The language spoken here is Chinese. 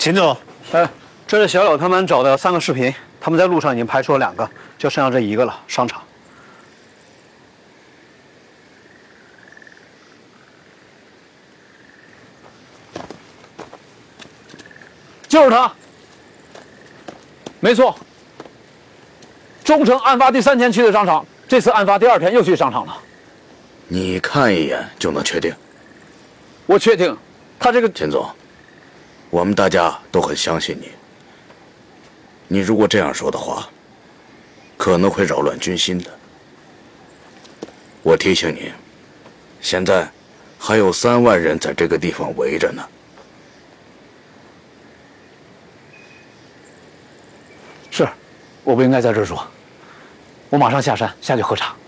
秦总， 这是小柳他们找的3个视频，他们在路上已经拍出了2个，就剩下这1个了。商场。就是他，没错。中城案发第3天去的商场，这次案发第2天又去商场了。 你看一眼就能确定？ 我确定，他这个秦总，我们大家都很相信你。你如果这样说的话，可能会扰乱军心的。我提醒你，现在还有3万人在这个地方围着呢。 是，我不应该在这儿说。我马上下山下去喝茶。